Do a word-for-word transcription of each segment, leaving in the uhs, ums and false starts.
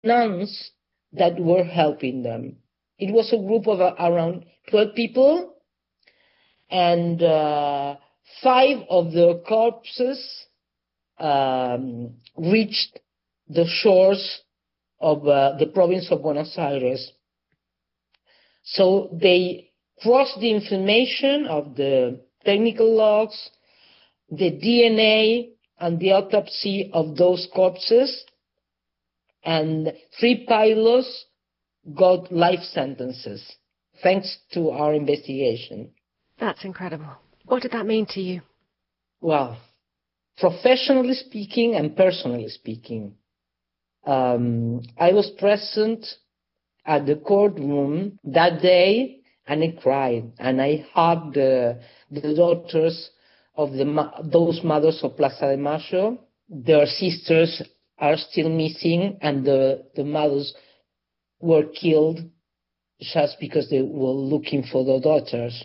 nuns that were helping them. It was a group of uh, around twelve people, and uh, five of the corpses um, reached the shores of uh, the province of Buenos Aires. So they crossed the information of the technical logs, the D N A, and the autopsy of those corpses, and three pilots got life sentences, thanks to our investigation. That's incredible. What did that mean to you? Well, professionally speaking and personally speaking, um, I was present at the courtroom that day, and I cried, and I hugged the, the daughters of the those mothers of Plaza de Mayo. Their sisters are still missing, and the, the mothers were killed just because they were looking for their daughters.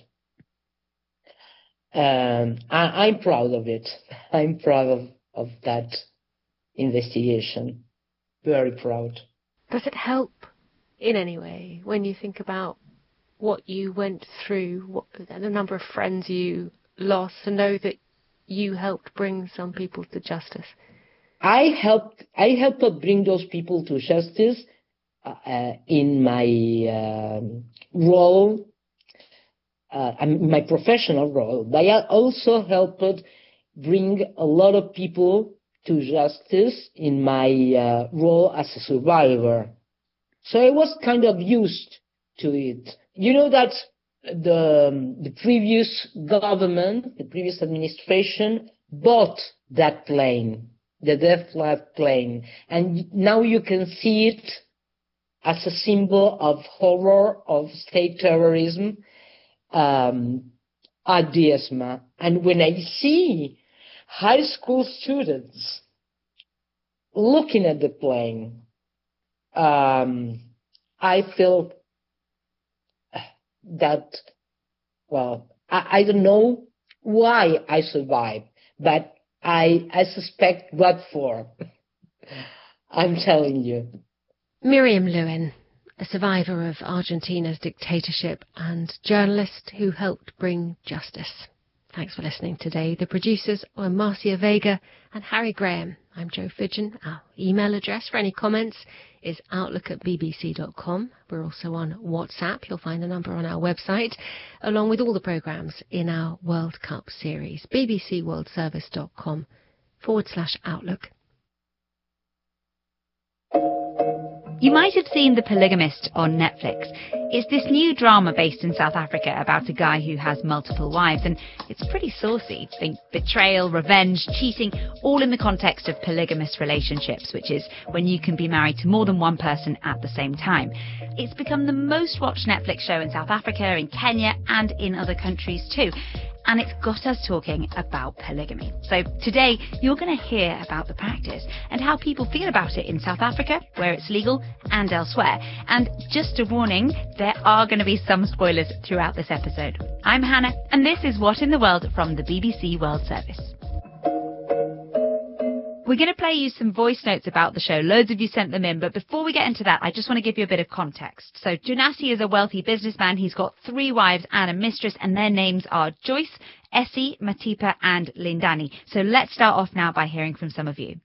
Um, I, I'm proud of it. I'm proud of, of that investigation. Very proud. Does it help in any way when you think about what you went through, what, the number of friends you lost, to know that you helped bring some people to justice? I helped. I helped bring those people to justice uh, in my um, role, uh, my professional role. But I also helped bring a lot of people to justice in my uh, role as a survivor. So I was kind of used to it. You know that the, the previous government, the previous administration, bought that plane, the Death Flag plane. And now you can see it as a symbol of horror, of state terrorism um, at the ESMA. And when I see high school students looking at the plane, um, I feel that, well, I, I don't know why I survived, but I, I suspect what for. I'm telling you. Miriam Lewin, a survivor of Argentina's dictatorship and journalist who helped bring justice. Thanks for listening today. The producers were Marcia Vega and Harry Graham. I'm Jo Fidgen. Our email address for any comments is outlook at b b c dot com. We're also on WhatsApp. You'll find the number on our website, along with all the programmes in our World Cup series. bbcworldservice.com forward slash outlook. You might have seen The Polygamist on Netflix. It's this new drama based in South Africa about a guy who has multiple wives, and it's pretty saucy. Think betrayal, revenge, cheating, all in the context of polygamous relationships, which is when you can be married to more than one person at the same time. It's become the most watched Netflix show in South Africa, in Kenya, and in other countries too. And it's got us talking about polygamy. So today, you're going to hear about the practice and how people feel about it in South Africa, where it's legal, and elsewhere. And just a warning, there are going to be some spoilers throughout this episode. I'm Hannah, and this is What in the World from the B B C World Service. We're going to play you some voice notes about the show. Loads of you sent them in. But before we get into that, I just want to give you a bit of context. So Jonasi is a wealthy businessman. He's got three wives and a mistress, and their names are Joyce, Essie, Matipa, and Lindani. So let's start off now by hearing from some of you.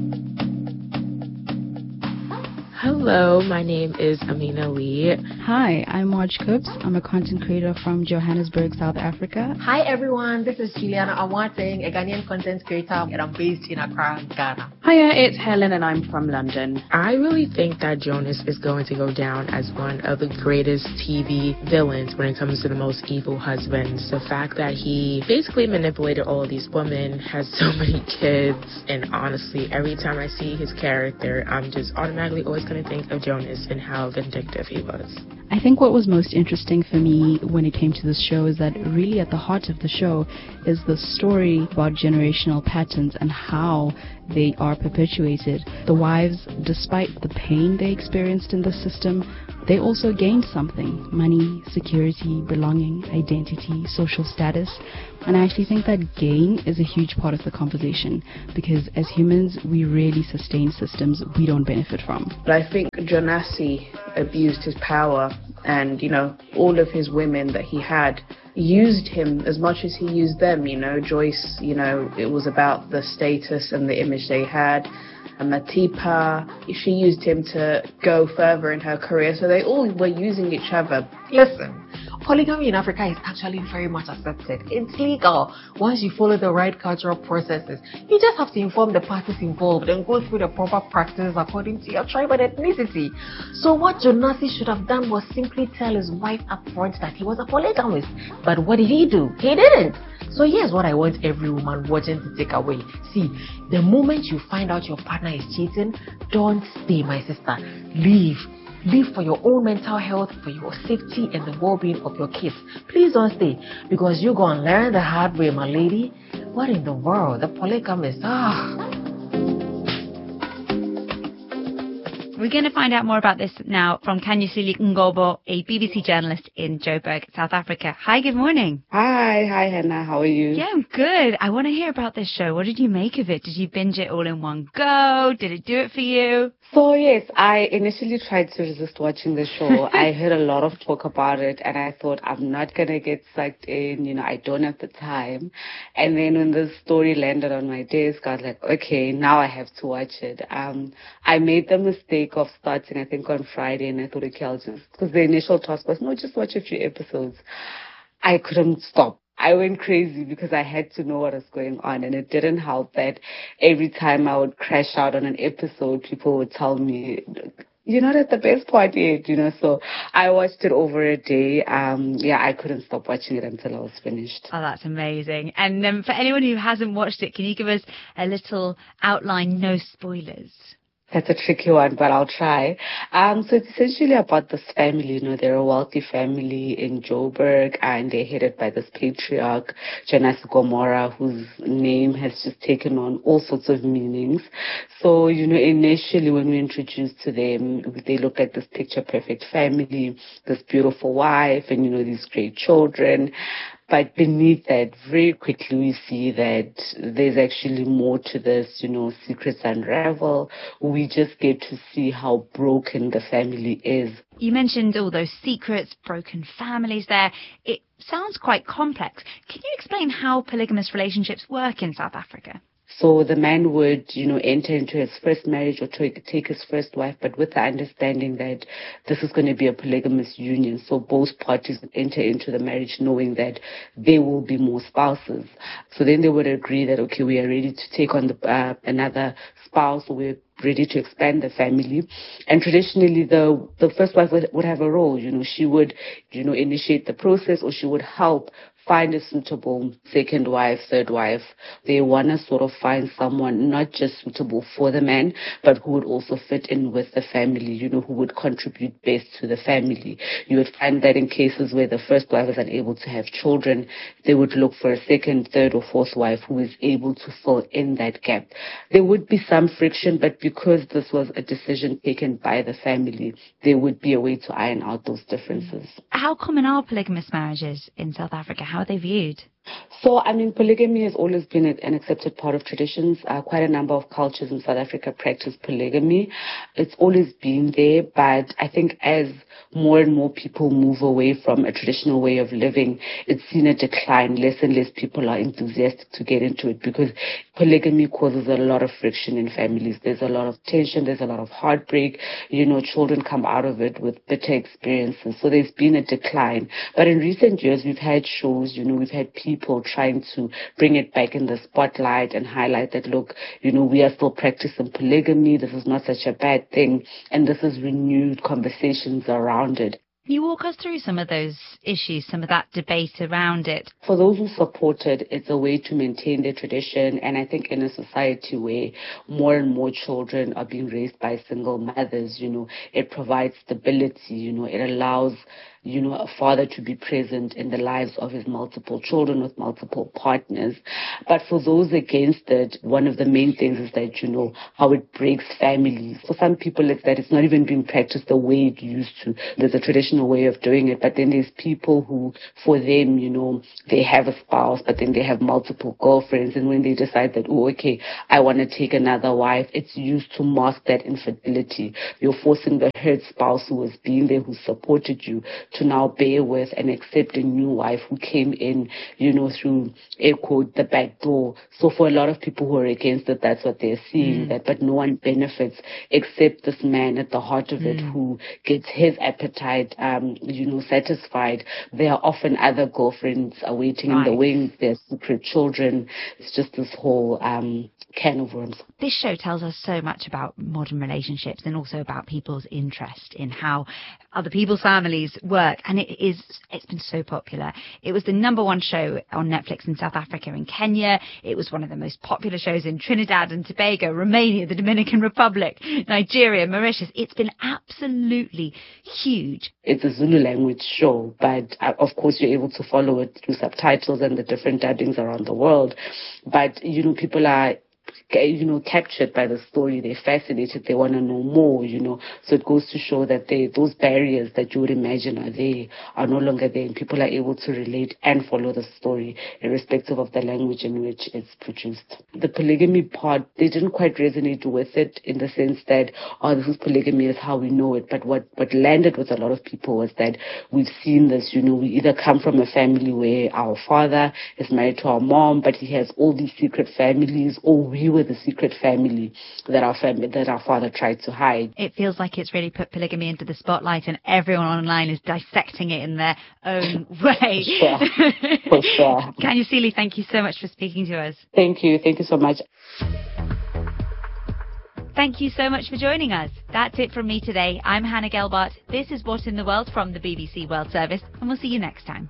Hello, my name is Amina Lee. Hi, I'm Marge Coops. I'm a content creator from Johannesburg, South Africa. Hi everyone, this is Juliana Awating, a Ghanaian content creator, and I'm based in Accra, Ghana. Hiya, it's Helen and I'm from London. I really think that Jonas is going to go down as one of the greatest T V villains when it comes to the most evil husbands. The fact that he basically manipulated all of these women, has so many kids, and honestly, every time I see his character, I'm just automatically always going to think of Jonas and how vindictive he was. I think what was most interesting for me when it came to this show is that really at the heart of the show is the story about generational patterns and how they are perpetuated. The wives, despite the pain they experienced in the system, they also gained something: money, security, belonging, identity, social status. And I actually think that gain is a huge part of the conversation, because as humans, we really sustain systems we don't benefit from. But I think Jonasi abused his power, and, you know, all of his women that he had used him as much as he used them. You know, Joyce, you know, it was about the status and the image they had. Matipa, she used him to go further in her career, so they all were using each other. Listen, polygamy in Africa is actually very much accepted. It's legal once you follow the right cultural processes. You just have to inform the parties involved and go through the proper practices according to your tribe and ethnicity. So what Jonasi should have done was simply tell his wife up front that he was a polygamist. But what did he do? He didn't. So here's what I want every woman watching to take away. See, the moment you find out your partner is cheating, don't stay, my sister. Leave. Leave for your own mental health, for your safety and the well-being of your kids. Please don't stay, because you're going to learn the hard way, my lady. What in the world? The polygamist. Ah. We're going to find out more about this now from Kanyisili Ngobo, a B B C journalist in Joburg, South Africa. Hi, good morning. Hi, hi Hannah, how are you? Yeah, I'm good. I want to hear about this show. What did you make of it? Did you binge it all in one go? Did it do it for you? So yes, I initially tried to resist watching the show. I heard a lot of talk about it, and I thought, I'm not going to get sucked in, you know, I don't have the time. And then when the story landed on my desk, I was like, okay, now I have to watch it. Um, I made the mistake of starting, I think, on Friday, and I thought, okay, I'll just, because the initial task was, no, just watch a few episodes. I couldn't stop. I went crazy because I had to know what was going on, and it didn't help that every time I would crash out on an episode, people would tell me, you're not at the best part yet, you know. So I watched it over a day. Um, yeah, I couldn't stop watching it until I was finished. Oh, that's amazing. And um, for anyone who hasn't watched it, can you give us a little outline, no spoilers? That's a tricky one, but I'll try. Um, so it's essentially about this family. You know, they're a wealthy family in Joburg, and they're headed by this patriarch, Jonasi Gomora, whose name has just taken on all sorts of meanings. So, you know, initially when we introduced to them, they looked like this picture-perfect family, this beautiful wife, and, you know, these great children. But beneath that, very quickly we see that there's actually more to this, you know, secrets unravel. We just get to see how broken the family is. You mentioned all those secrets, broken families there. It sounds quite complex. Can you explain how polygamous relationships work in South Africa? So the man would, you know, enter into his first marriage or take his first wife, but with the understanding that this is going to be a polygamous union. So both parties would enter into the marriage knowing that there will be more spouses. So then they would agree that, okay, we are ready to take on the, uh, another spouse, or we're ready to expand the family. And traditionally, the the first wife would, would have a role. You know, she would, you know, initiate the process, or she would help find a suitable second wife, third wife. They want to sort of find someone not just suitable for the man, but who would also fit in with the family, you know, who would contribute best to the family. You would find that in cases where the first wife is unable to have children, they would look for a second, third, or fourth wife who is able to fill in that gap. There would be some friction, but because this was a decision taken by the family, there would be a way to iron out those differences. How common are polygamous marriages in South Africa? How are they viewed? So, I mean, polygamy has always been an accepted part of traditions. Uh, quite a number of cultures in South Africa practice polygamy. It's always been there, but I think as more and more people move away from a traditional way of living, it's seen a decline. Less and less people are enthusiastic to get into it because polygamy causes a lot of friction in families. There's a lot of tension. There's a lot of heartbreak. You know, children come out of it with bitter experiences. So there's been a decline. But in recent years, we've had shows, you know, we've had people People trying to bring it back in the spotlight and highlight that, look, you know, we are still practicing polygamy. This is not such a bad thing. And this is renewed conversations around it. Can you walk us through some of those issues, some of that debate around it? For those who support it, it's a way to maintain their tradition. And I think in a society where more and more children are being raised by single mothers, you know, it provides stability, you know, it allows you know, a father to be present in the lives of his multiple children with multiple partners. But for those against it, one of the main things is that, you know, how it breaks families. For some people, it's that it's not even being practiced the way it used to. There's a traditional way of doing it, but then there's people who, for them, you know, they have a spouse, but then they have multiple girlfriends, and when they decide that, oh, okay, I want to take another wife, it's used to mask that infidelity. You're forcing the hurt spouse who was being there, who supported you, to now bear with and accept a new wife who came in, you know, through, air quote, the back door. So for a lot of people who are against it, that's what they're seeing, mm. that, but no one benefits except this man at the heart of mm. it who gets his appetite, um, you know, satisfied. There are often other girlfriends awaiting right. in the wings, their secret children. It's just this whole um, can of worms. This show tells us so much about modern relationships and also about people's interest in how other people's families work, and it is it's been so popular. It was the number one show on Netflix in South Africa and Kenya. It was one of the most popular shows in Trinidad and Tobago, Romania, the Dominican Republic, Nigeria, Mauritius. It's been absolutely huge. It's a Zulu language show, but uh, of course you're able to follow it through subtitles and the different dubbings around the world. But, you know, people are, you know, captured by the story. They're fascinated. They want to know more, you know. So it goes to show that they, those barriers that you would imagine are there are no longer there, and people are able to relate and follow the story irrespective of the language in which it's produced. The polygamy part, they didn't quite resonate with it in the sense that, oh, this is polygamy is how we know it. But what, what landed with a lot of people was that we've seen this, you know, we either come from a family where our father is married to our mom, but he has all these secret families, or we were the secret family that our family, that our father tried to hide. It feels like it's really put polygamy into the spotlight, and everyone online is dissecting it in their own way. For sure. For sure. Kanya Seely, thank you so much for speaking to us. Thank you. Thank you so much. Thank you so much for joining us. That's it from me today. I'm Hannah Gelbart. This is What in the World from the B B C World Service, and we'll see you next time.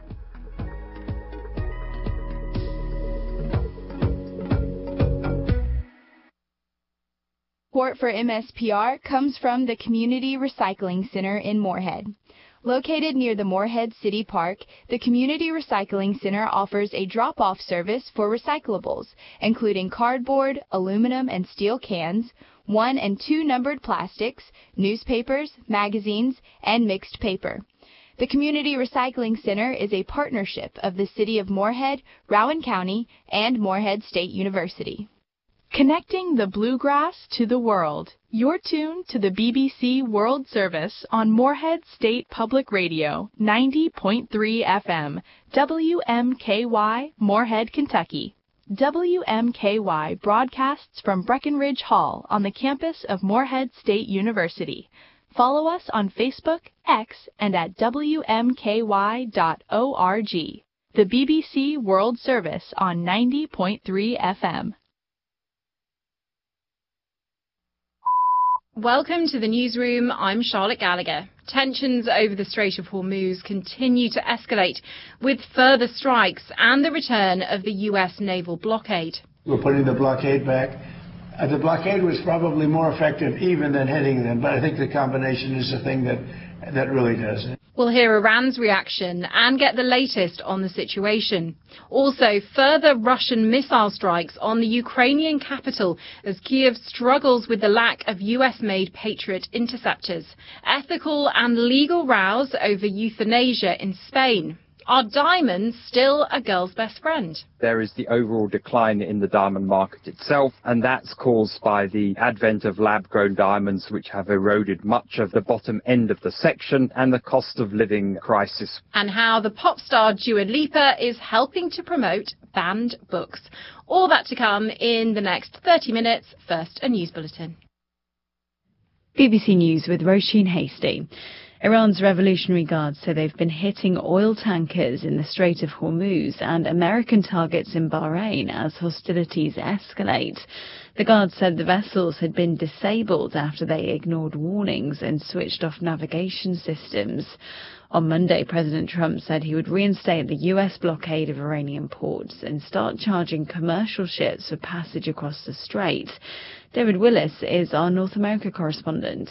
Support for M S P R comes from the Community Recycling Center in Moorhead. Located near the Moorhead City Park, the Community Recycling Center offers a drop-off service for recyclables, including cardboard, aluminum and steel cans, one and two numbered plastics, newspapers, magazines, and mixed paper. The Community Recycling Center is a partnership of the City of Moorhead, Rowan County, and Moorhead State University. Connecting the bluegrass to the world. You're tuned to the B B C World Service on Moorhead State Public Radio, ninety point three F M, W M K Y, Moorhead, Kentucky. W M K Y broadcasts from Breckenridge Hall on the campus of Moorhead State University. Follow us on Facebook, X, and at W M K Y dot org. The B B C World Service on ninety point three F M. Welcome to the newsroom. I'm Charlotte Gallagher. Tensions over the Strait of Hormuz continue to escalate with further strikes and the return of the U S naval blockade. We're putting the blockade back. Uh, the blockade was probably more effective even than hitting them, but I think the combination is the thing that that really does it. We'll hear Iran's reaction and get the latest on the situation. Also, further Russian missile strikes on the Ukrainian capital as Kiev struggles with the lack of U S-made Patriot interceptors. Ethical and legal rows over euthanasia in Spain. Are diamonds still a girl's best friend? There is the overall decline in the diamond market itself, and that's caused by the advent of lab-grown diamonds, which have eroded much of the bottom end of the section, and the cost of living crisis. And how the pop star Dua Lipa is helping to promote banned books. All that to come in the next thirty minutes. First, a news bulletin. B B C News with Roisin Hasty. Iran's Revolutionary Guards say they've been hitting oil tankers in the Strait of Hormuz and American targets in Bahrain as hostilities escalate. The Guards said the vessels had been disabled after they ignored warnings and switched off navigation systems. On Monday, President Trump said he would reinstate the U S blockade of Iranian ports and start charging commercial ships for passage across the strait. David Willis is our North America correspondent.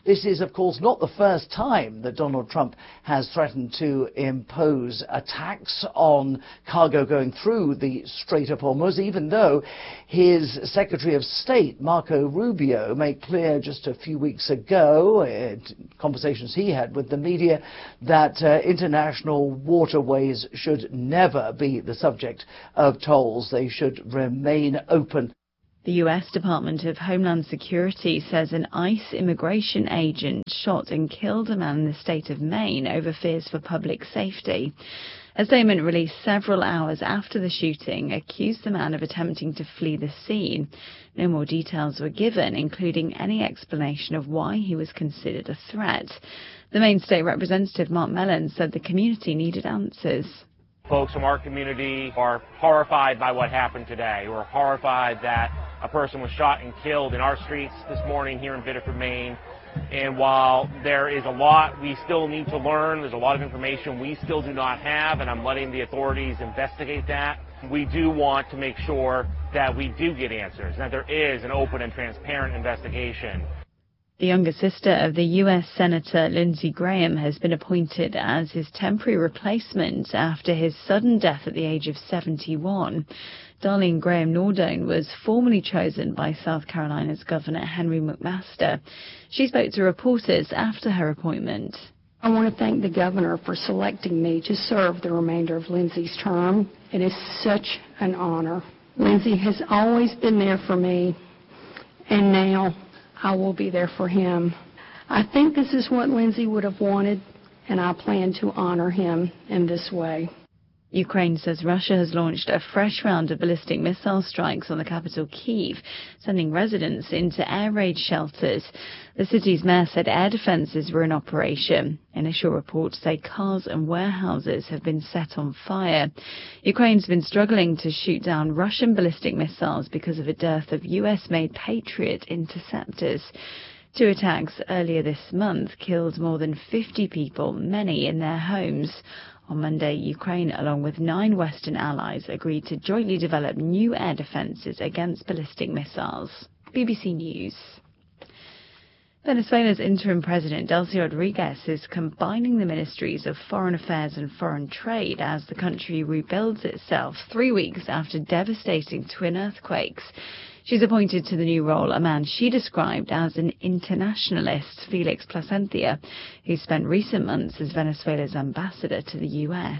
This is, of course, not the first time that Donald Trump has threatened to impose a tax on cargo going through the Strait of Hormuz, even though his Secretary of State, Marco Rubio, made clear just a few weeks ago, in conversations he had with the media, that uh, international waterways should never be the subject of tolls. They should remain open. The U S Department of Homeland Security says an ICE immigration agent shot and killed a man in the state of Maine over fears for public safety. A statement released several hours after the shooting accused the man of attempting to flee the scene. No more details were given, including any explanation of why he was considered a threat. The Maine State Representative Mark Mellon said the community needed answers. Folks from our community are horrified by what happened today. We're horrified that a person was shot and killed in our streets this morning here in Biddeford, Maine. And while there is a lot we still need to learn, there's a lot of information we still do not have, and I'm letting the authorities investigate that, we do want to make sure that we do get answers, and that there is an open and transparent investigation. The younger sister of the U S Senator Lindsey Graham has been appointed as his temporary replacement after his sudden death at the age of seventy-one. Darlene Graham Nordone was formally chosen by South Carolina's Governor Henry McMaster. She spoke to reporters after her appointment. I want to thank the governor for selecting me to serve the remainder of Lindsey's term. It is such an honor. Lindsey has always been there for me, and now I will be there for him. I think this is what Lindsey would have wanted, and I plan to honor him in this way. Ukraine says Russia has launched a fresh round of ballistic missile strikes on the capital Kyiv, sending residents into air raid shelters. The city's mayor said air defences were in operation. Initial reports say cars and warehouses have been set on fire. Ukraine's been struggling to shoot down Russian ballistic missiles because of a dearth of U S-made Patriot interceptors. Two attacks earlier this month killed more than fifty people, many in their homes. On Monday, Ukraine, along with nine Western allies, agreed to jointly develop new air defences against ballistic missiles. B B C News. Venezuela's interim president, Delcy Rodriguez, is combining the ministries of foreign affairs and foreign trade as the country rebuilds itself three weeks after devastating twin earthquakes. She's appointed to the new role a man she described as an internationalist, Felix Placencia, who spent recent months as Venezuela's ambassador to the U S.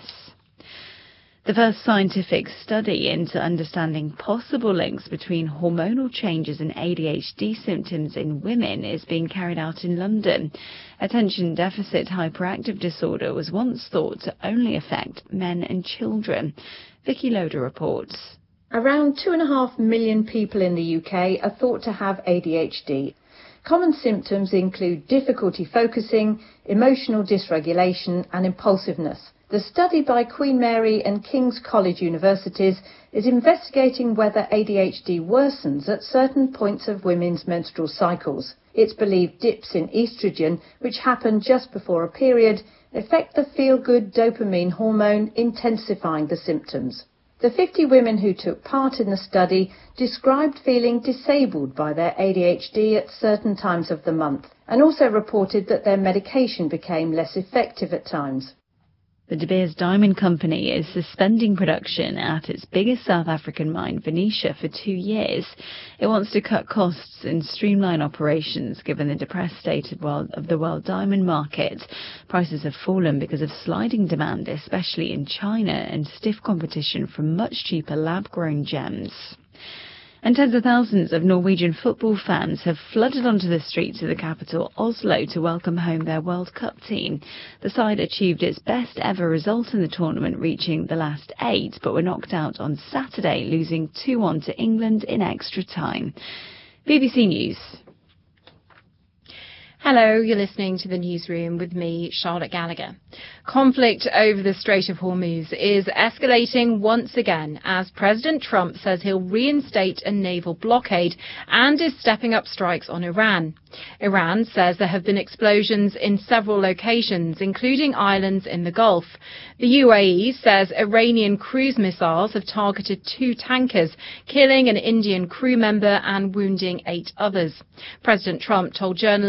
The first scientific study into understanding possible links between hormonal changes and A D H D symptoms in women is being carried out in London. Attention deficit hyperactive disorder was once thought to only affect men and children. Vicky Loader reports. Around two and a half million people in the U K are thought to have A D H D. Common symptoms include difficulty focusing, emotional dysregulation and impulsiveness. The study by Queen Mary and King's College Universities is investigating whether A D H D worsens at certain points of women's menstrual cycles. It's believed dips in estrogen, which happen just before a period, affect the feel-good dopamine hormone, intensifying the symptoms. The fifty women who took part in the study described feeling disabled by their A D H D at certain times of the month, and also reported that their medication became less effective at times. The De Beers Diamond Company is suspending production at its biggest South African mine, Venetia, for two years. It wants to cut costs and streamline operations given the depressed state of, world, of the world diamond market. Prices have fallen because of sliding demand, especially in China, and stiff competition from much cheaper lab-grown gems. And tens of thousands of Norwegian football fans have flooded onto the streets of the capital, Oslo, to welcome home their World Cup team. The side achieved its best ever result in the tournament, reaching the last eight, but were knocked out on Saturday, losing two one to England in extra time. B B C News. Hello, you're listening to the Newsroom with me, Charlotte Gallagher. Conflict over the Strait of Hormuz is escalating once again as President Trump says he'll reinstate a naval blockade and is stepping up strikes on Iran. Iran says there have been explosions in several locations, including islands in the Gulf. The U A E says Iranian cruise missiles have targeted two tankers, killing an Indian crew member and wounding eight others. President Trump told journalists in the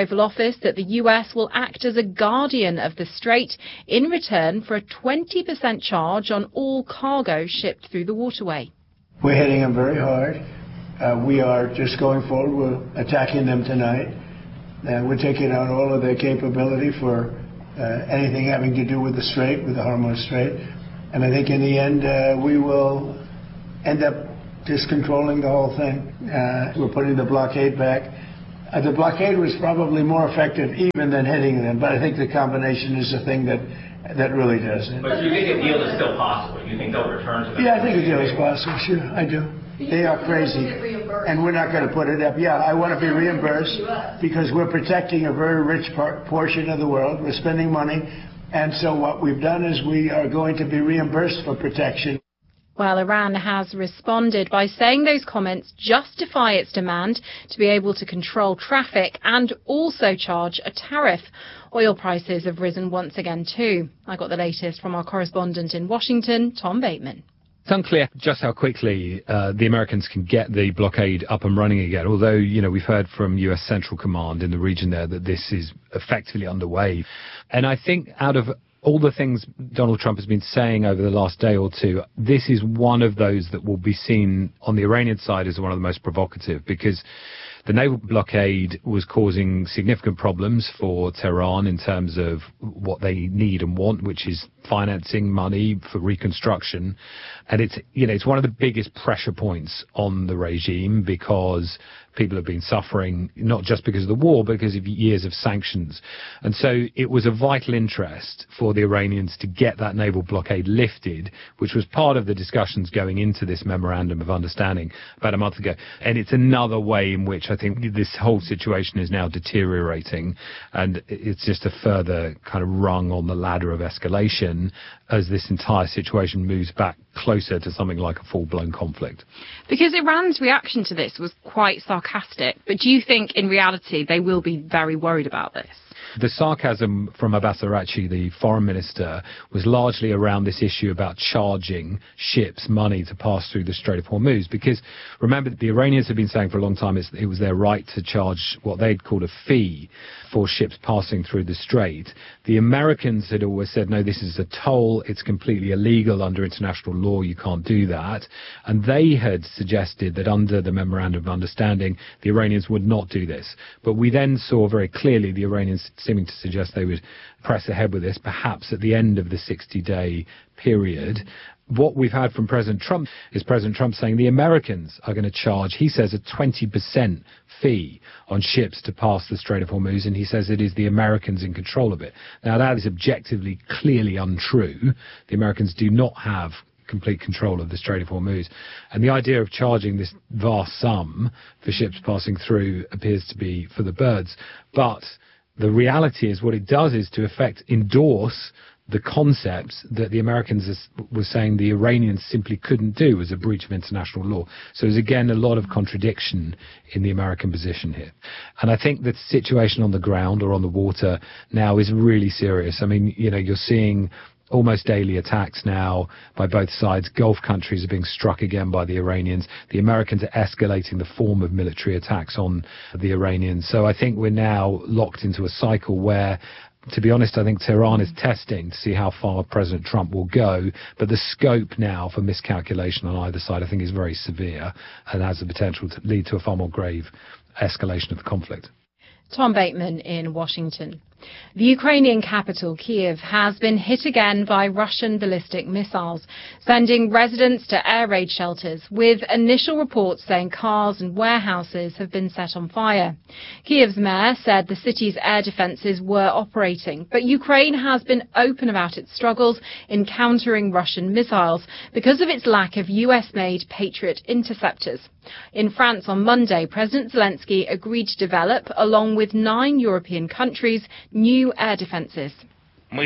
Oval Office that the U S will act as a guardian of the strait in return for a twenty percent charge on all cargo shipped through the waterway. We're hitting them very hard. Uh, we are just going forward. We're attacking them tonight. Uh, we're taking out all of their capability for uh, anything having to do with the strait, with the Hormuz Strait. And I think in the end, uh, we will end up just controlling the whole thing. Uh, we're putting the blockade back. Uh, the blockade was probably more effective even than hitting them, but I think the combination is the thing that that really does it. But do you think a deal is still possible? Do you think they'll return to that? Yeah, I think a deal is possible, sure, I do. They are crazy, and we're not going to put it up. Yeah, I want to be reimbursed because we're protecting a very rich par- portion of the world. We're spending money, and so what we've done is we are going to be reimbursed for protection. Well, Iran has responded by saying those comments justify its demand to be able to control traffic and also charge a tariff. Oil prices have risen once again too. I got the latest from our correspondent in Washington, Tom Bateman. It's unclear just how quickly uh, the Americans can get the blockade up and running again, although, you know, we've heard from U S Central Command in the region there that this is effectively underway. And I think out of all the things Donald Trump has been saying over the last day or two, this is one of those that will be seen on the Iranian side as one of the most provocative, because the naval blockade was causing significant problems for Tehran in terms of what they need and want, which is financing, money for reconstruction. And it's, you know, it's one of the biggest pressure points on the regime because people have been suffering, not just because of the war, but because of years of sanctions. And so it was a vital interest for the Iranians to get that naval blockade lifted, which was part of the discussions going into this memorandum of understanding about a month ago. And it's another way in which I think this whole situation is now deteriorating. And it's just a further kind of rung on the ladder of escalation as this entire situation moves back closer to something like a full-blown conflict. Because Iran's reaction to this was quite sarcastic, but do you think in reality they will be very worried about this? The sarcasm from Abbas Araghchi, the foreign minister, was largely around this issue about charging ships money to pass through the Strait of Hormuz. Because remember, the Iranians have been saying for a long time it was their right to charge what they'd called a fee for ships passing through the strait. The Americans had always said, no, this is a toll, it's completely illegal under international law, you can't do that. And they had suggested that under the Memorandum of Understanding, the Iranians would not do this. But we then saw very clearly the Iranians seeming to suggest they would press ahead with this, perhaps at the end of the sixty-day period. What we've had from President Trump is President Trump saying the Americans are going to charge, he says, a twenty percent fee on ships to pass the Strait of Hormuz, and he says it is the Americans in control of it. Now, that is objectively, clearly untrue. The Americans do not have complete control of the Strait of Hormuz. And the idea of charging this vast sum for ships passing through appears to be for the birds. But the reality is what it does is to effect endorse the concepts that the Americans were saying the Iranians simply couldn't do as a breach of international law. So there's again a lot of contradiction in the American position here. And I think the situation on the ground or on the water now is really serious. I mean, you know, you're seeing almost daily attacks now by both sides. Gulf countries are being struck again by the Iranians. The Americans are escalating the form of military attacks on the Iranians. So I think we're now locked into a cycle where, to be honest, I think Tehran is testing to see how far President Trump will go. But the scope now for miscalculation on either side, I think, is very severe and has the potential to lead to a far more grave escalation of the conflict. Tom Bateman in Washington. The Ukrainian capital, Kyiv, has been hit again by Russian ballistic missiles, sending residents to air raid shelters, with initial reports saying cars and warehouses have been set on fire. Kyiv's mayor said the city's air defences were operating, but Ukraine has been open about its struggles in countering Russian missiles because of its lack of U S-made Patriot interceptors. In France on Monday, President Zelensky agreed to develop, along with nine European countries, new air defences. We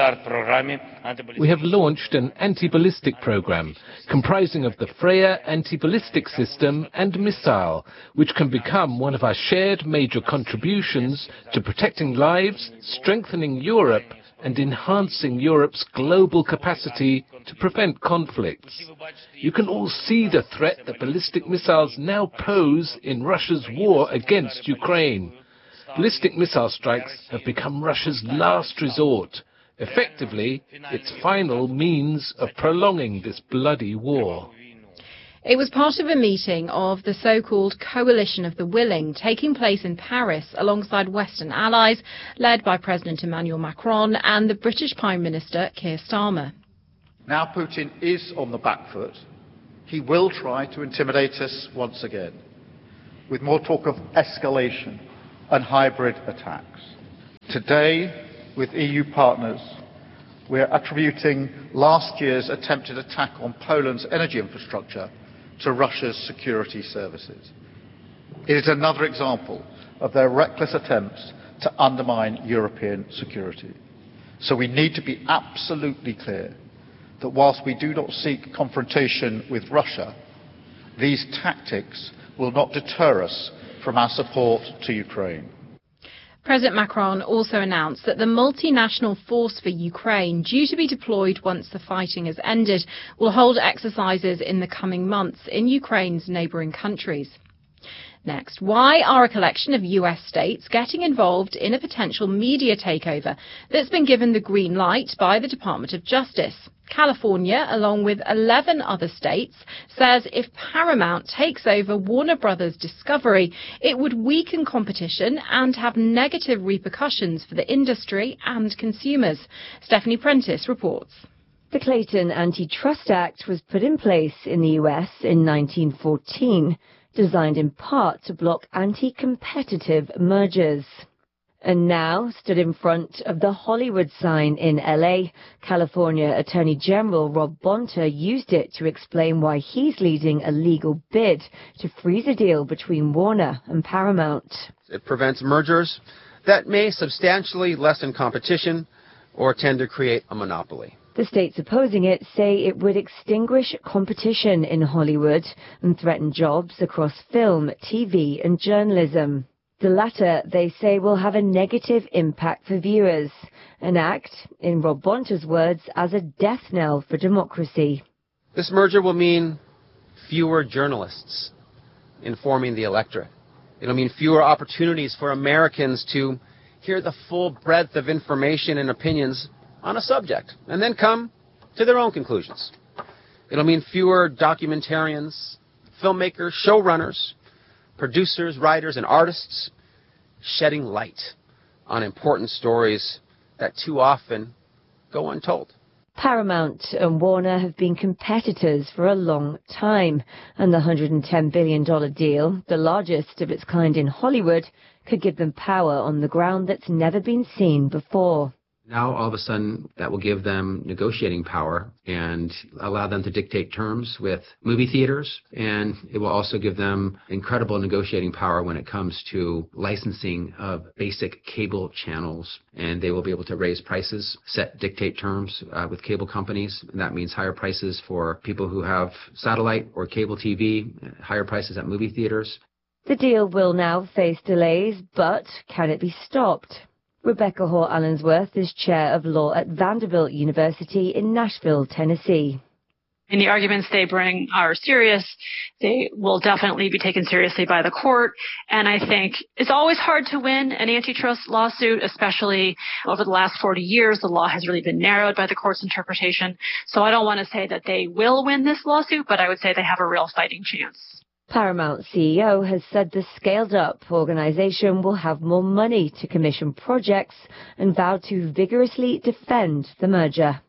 have launched an anti-ballistic program comprising of the Freya anti-ballistic system and missile, which can become one of our shared major contributions to protecting lives, strengthening Europe, and enhancing Europe's global capacity to prevent conflicts. You can all see the threat that ballistic missiles now pose in Russia's war against Ukraine. ballistic missile strikes have become Russia's last resort, effectively its final means of prolonging this bloody war. It was part of a meeting of the so-called Coalition of the Willing taking place in Paris alongside Western allies led by President Emmanuel Macron and the British Prime Minister Keir Starmer. Now Putin is on the back foot. He will try to intimidate us once again, with more talk of escalation and hybrid attacks. Today, with E U partners, we are attributing last year's attempted attack on Poland's energy infrastructure to Russia's security services. It is another example of their reckless attempts to undermine European security. So we need to be absolutely clear that whilst we do not seek confrontation with Russia, these tactics will not deter us from our support to Ukraine. President Macron also announced that the multinational force for Ukraine, due to be deployed once the fighting has ended, will hold exercises in the coming months in Ukraine's neighbouring countries. Next, why are a collection of U S states getting involved in a potential media takeover that's been given the green light by the Department of Justice? California, along with eleven other states, says if Paramount takes over Warner Brothers Discovery, it would weaken competition and have negative repercussions for the industry and consumers. Stephanie Prentice reports. The Clayton Antitrust Act was put in place in the U S in nineteen fourteen, designed in part to block anti-competitive mergers. And now, stood in front of the Hollywood sign in L A, California Attorney General Rob Bonta used it to explain why he's leading a legal bid to freeze a deal between Warner and Paramount. It prevents mergers that may substantially lessen competition or tend to create a monopoly. The states opposing it say it would extinguish competition in Hollywood and threaten jobs across film, T V and journalism. The latter, they say, will have a negative impact for viewers, and act, in Rob Bonta's words, as a death knell for democracy. This merger will mean fewer journalists informing the electorate. It'll mean fewer opportunities for Americans to hear the full breadth of information and opinions on a subject, and then come to their own conclusions. It'll mean fewer documentarians, filmmakers, showrunners, producers, writers, and artists shedding light on important stories that too often go untold. Paramount and Warner have been competitors for a long time, and the one hundred ten billion dollars deal, the largest of its kind in Hollywood, could give them power on the ground that's never been seen before. Now, all of a sudden, that will give them negotiating power and allow them to dictate terms with movie theaters. And it will also give them incredible negotiating power when it comes to licensing of basic cable channels. And they will be able to raise prices, set dictate terms uh, with cable companies. And that means higher prices for people who have satellite or cable T V, higher prices at movie theaters. The deal will now face delays, but can it be stopped? Rebecca Hall Allensworth is chair of law at Vanderbilt University in Nashville, Tennessee. And the arguments they bring are serious. They will definitely be taken seriously by the court. And I think it's always hard to win an antitrust lawsuit, especially over the last forty years. The law has really been narrowed by the court's interpretation. So I don't want to say that they will win this lawsuit, but I would say they have a real fighting chance. Paramount C E O has said the scaled-up organization will have more money to commission projects and vowed to vigorously defend the merger.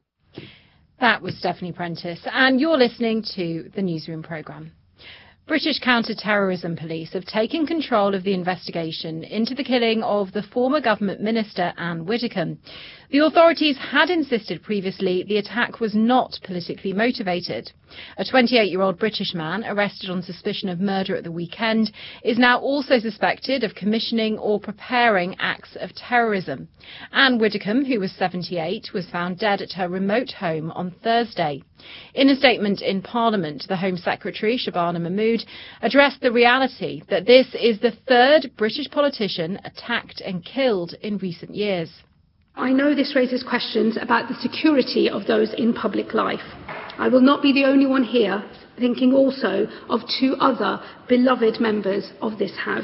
That was Stephanie Prentice, and you're listening to the Newsroom programme. British counter-terrorism police have taken control of the investigation into the killing of the former government minister Anne Widdecombe. The authorities had insisted previously the attack was not politically motivated. A twenty-eight-year-old British man arrested on suspicion of murder at the weekend is now also suspected of commissioning or preparing acts of terrorism. Anne Widdecombe, who was seventy-eight, was found dead at her remote home on Thursday. In a statement in Parliament, the Home Secretary, Shabana Mahmood, addressed the reality that this is the third British politician attacked and killed in recent years. I know this raises questions about the security of those in public life. I will not be the only one here thinking also of two other beloved members of this House,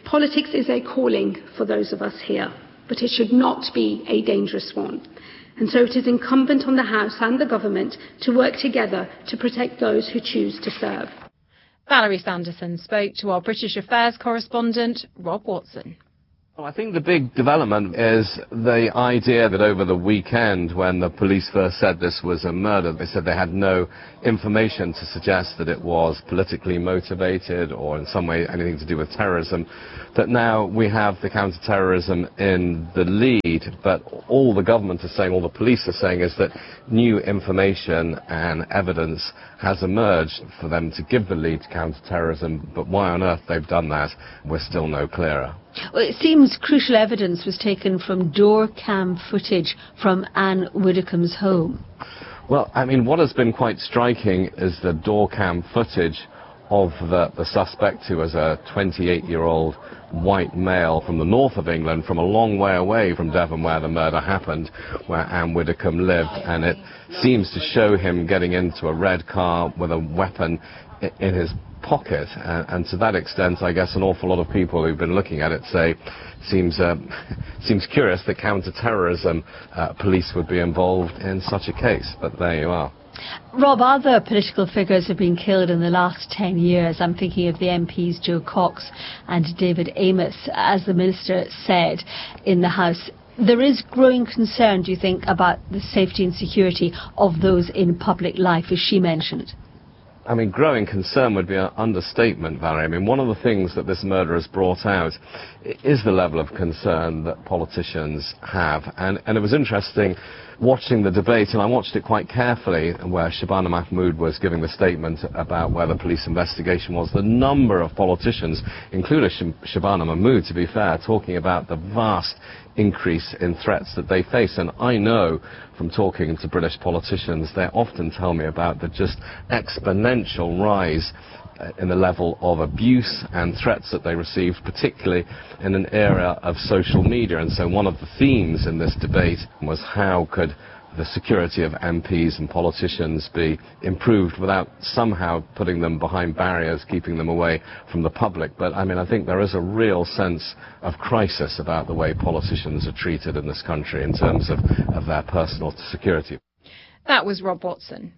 Politics is a calling for those of us here, but it should not be a dangerous one. And so it is incumbent on the House and the Government to work together to protect those who choose to serve. Valerie Sanderson spoke to our British Affairs correspondent, Rob Watson. Well, I think the big development is the idea that over the weekend, when the police first said this was a murder, they said they had no information to suggest that it was politically motivated or in some way anything to do with terrorism, that now we have the counter-terrorism in the lead, but all the government is saying, all the police are saying, is that new information and evidence has emerged for them to give the lead to counter-terrorism, but why on earth they've done that, we're still no clearer. Well, it seems crucial evidence was taken from door cam footage from Anne Widdecombe's home. Well, I mean, what has been quite striking is the door cam footage of the, the suspect, who was a twenty-eight-year-old white male from the north of England, from a long way away from Devon where the murder happened, where Anne Widdecombe lived, and it seems to show him getting into a red car with a weapon in his pocket, and, and to that extent, I guess an awful lot of people who've been looking at it say, seems uh, seems curious that counter-terrorism uh, police would be involved in such a case, but there you are. Rob, other political figures have been killed in the last ten years. I'm thinking of the M Ps Jo Cox and David Amess. As the Minister said in the House, there is growing concern, do you think, about the safety and security of those in public life, as she mentioned? I mean, growing concern would be an understatement, Valerie. I mean, one of the things that this murder has brought out is the level of concern that politicians have. And, and it was interesting watching the debate, and I watched it quite carefully, where Shabana Mahmood was giving the statement about where the police investigation was. The number of politicians, including Sh- Shabana Mahmood, to be fair, talking about the vast increase in threats that they face. And I know from talking to British politicians, they often tell me about the just exponential rise in the level of abuse and threats that they receive, particularly in an era of social media. And so one of the themes in this debate was how could the security of M Ps and politicians be improved without somehow putting them behind barriers, keeping them away from the public. But I mean, I think there is a real sense of crisis about the way politicians are treated in this country in terms of, of their personal security. That was Rob Watson.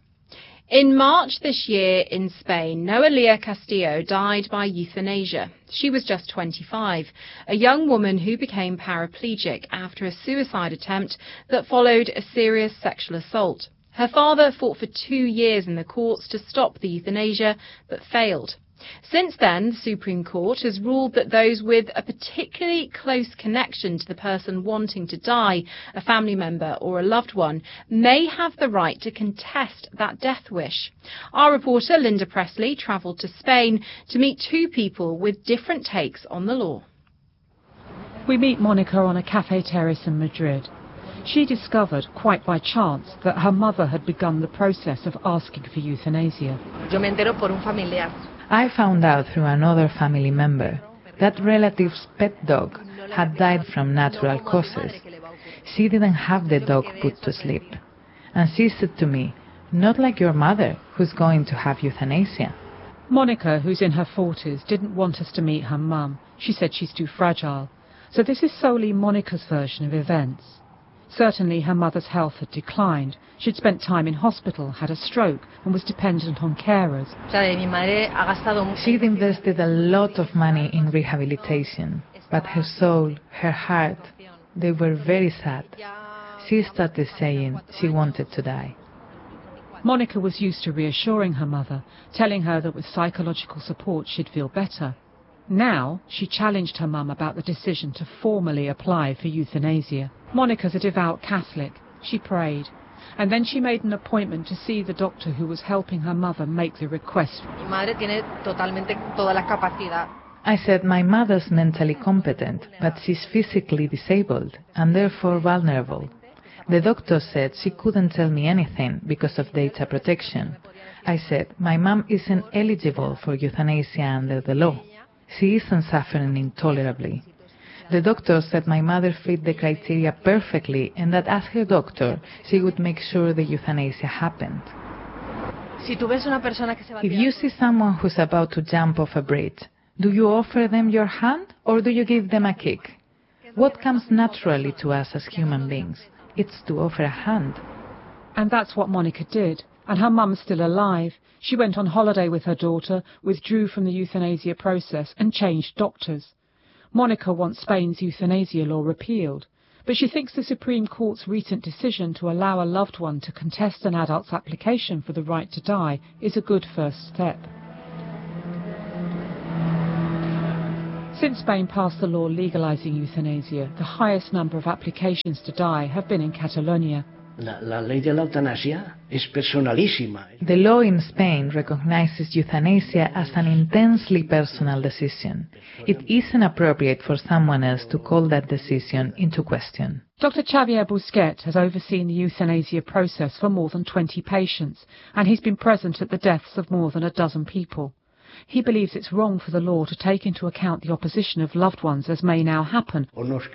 In March this year in Spain, Noelia Castillo died by euthanasia. She was just twenty-five, a young woman who became paraplegic after a suicide attempt that followed a serious sexual assault. Her father fought for two years in the courts to stop the euthanasia, but failed. Since then, the Supreme Court has ruled that those with a particularly close connection to the person wanting to die, a family member or a loved one, may have the right to contest that death wish. Our reporter Linda Presley travelled to Spain to meet two people with different takes on the law. We meet Monica on a cafe terrace in Madrid. She discovered, quite by chance, that her mother had begun the process of asking for euthanasia. Yo me entero por un familiar. I found out through another family member that relative's pet dog had died from natural causes. She didn't have the dog put to sleep. And she said to me, "Not like your mother, who's going to have euthanasia." Monica, who's in her forties, didn't want us to meet her mum. She said she's too fragile. So this is solely Monica's version of events. Certainly her mother's health had declined. She'd spent time in hospital, had a stroke, and was dependent on carers. She'd invested a lot of money in rehabilitation, but her soul, her heart, they were very sad. She started saying she wanted to die. Monica was used to reassuring her mother, telling her that with psychological support she'd feel better. Now, she challenged her mum about the decision to formally apply for euthanasia. Monica's a devout Catholic. She prayed. And then she made an appointment to see the doctor who was helping her mother make the request. I said my mother's mentally competent, but she's physically disabled and therefore vulnerable. The doctor said she couldn't tell me anything because of data protection. I said my mum isn't eligible for euthanasia under the law. She isn't suffering intolerably. The doctor said my mother fit the criteria perfectly and that as her doctor, she would make sure the euthanasia happened. If you see someone who's about to jump off a bridge, Do you offer them your hand or do you give them a kick? What comes naturally to us as human beings? It's to offer a hand. And that's what Monica did. And her mum's still alive. She went on holiday with her daughter, withdrew from the euthanasia process and changed doctors. Monica wants Spain's euthanasia law repealed, but she thinks the Supreme Court's recent decision to allow a loved one to contest an adult's application for the right to die is a good first step. Since Spain passed the law legalising euthanasia, the highest number of applications to die have been in Catalonia. La, la ley de la eutanasia es personalísima. The law in Spain recognizes euthanasia as an intensely personal decision. It isn't appropriate for someone else to call that decision into question. Doctor Xavier Busquet has overseen the euthanasia process for more than twenty patients, and he's been present at the deaths of more than a dozen people. He believes it's wrong for the law to take into account the opposition of loved ones, as may now happen.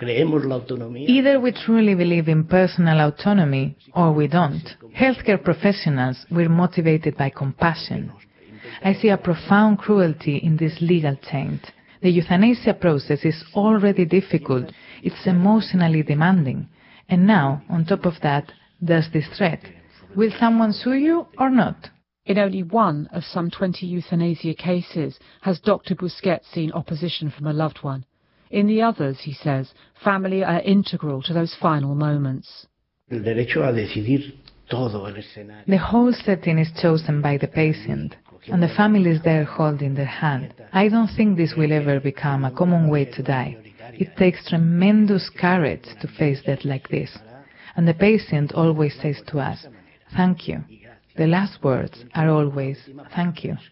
Either we truly believe in personal autonomy, or we don't. Healthcare professionals, we're motivated by compassion. I see a profound cruelty in this legal taint. The euthanasia process is already difficult. It's emotionally demanding. And now, on top of that, there's this threat. Will someone sue you or not? In only one of some twenty euthanasia cases has Doctor Busquet seen opposition from a loved one. In the others, he says, family are integral to those final moments. The whole setting is chosen by the patient, and the family is there holding their hand. I don't think this will ever become a common way to die. It takes tremendous courage to face death like this. And the patient always says to us, "Thank you." The last words are always, "Thank you."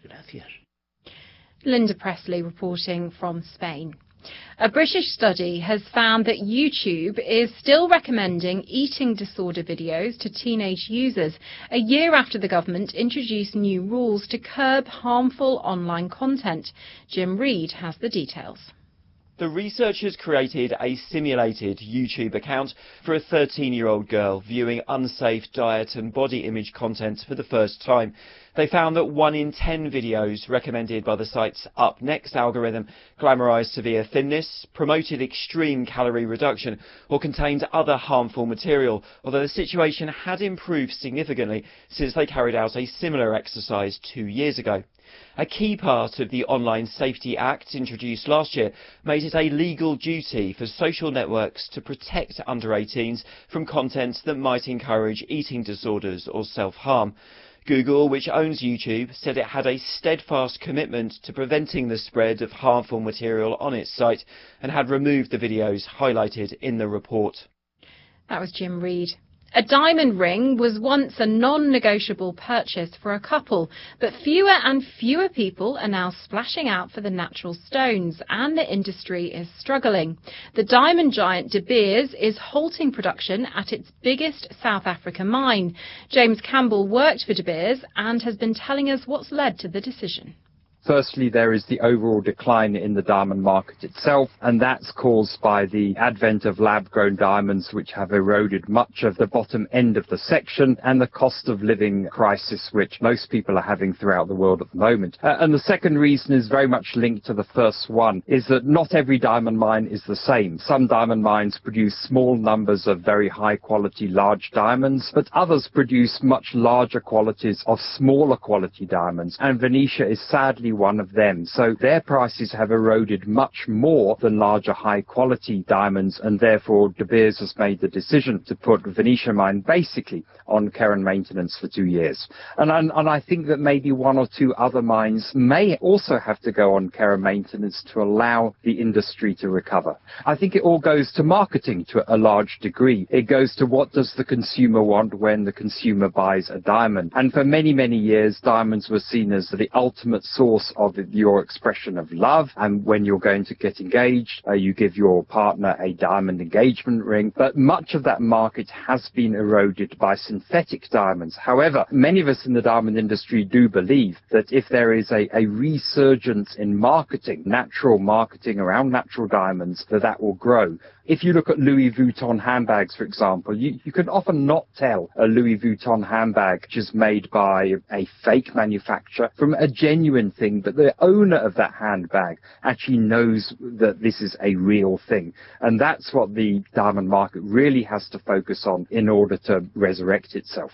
Linda Presley reporting from Spain. A British study has found that YouTube is still recommending eating disorder videos to teenage users a year after the government introduced new rules to curb harmful online content. Jim Reed has the details. The researchers created a simulated YouTube account for a thirteen-year-old girl viewing unsafe diet and body image content for the first time. They found that one in ten videos recommended by the site's Up Next algorithm glamorized severe thinness, promoted extreme calorie reduction, or contained other harmful material, although the situation had improved significantly since they carried out a similar exercise two years ago. A key part of the Online Safety Act introduced last year made it a legal duty for social networks to protect under eighteens from content that might encourage eating disorders or self-harm. Google, which owns YouTube, said it had a steadfast commitment to preventing the spread of harmful material on its site and had removed the videos highlighted in the report. That was Jim Reed. A diamond ring was once a non-negotiable purchase for a couple, but fewer and fewer people are now splashing out for the natural stones, and the industry is struggling. The diamond giant De Beers is halting production at its biggest South African mine. James Campbell worked for De Beers and has been telling us what's led to the decision. Firstly, there is the overall decline in the diamond market itself, and that's caused by the advent of lab-grown diamonds, which have eroded much of the bottom end of the section, and the cost of living crisis, which most people are having throughout the world at the moment. Uh, and the second reason is very much linked to the first one, is that not every diamond mine is the same. Some diamond mines produce small numbers of very high-quality large diamonds, but others produce much larger qualities of smaller quality diamonds, and Venetia is sadly one of them. So their prices have eroded much more than larger high quality diamonds, and therefore De Beers has made the decision to put Venetia mine basically on care and maintenance for two years. And, and, and I think that maybe one or two other mines may also have to go on care and maintenance to allow the industry to recover. I think it all goes to marketing to a large degree. It goes to what does the consumer want when the consumer buys a diamond. And for many, many years, diamonds were seen as the ultimate source of your expression of love, and when you're going to get engaged, uh, you give your partner a diamond engagement ring. But much of that market has been eroded by synthetic diamonds. However, many of us in the diamond industry do believe that if there is a, a resurgence in marketing, natural marketing around natural diamonds, that that will grow. If you look at Louis Vuitton handbags, for example, you, you can often not tell a Louis Vuitton handbag just made by a fake manufacturer from a genuine thing, but the owner of that handbag actually knows that this is a real thing. And that's what the diamond market really has to focus on in order to resurrect itself.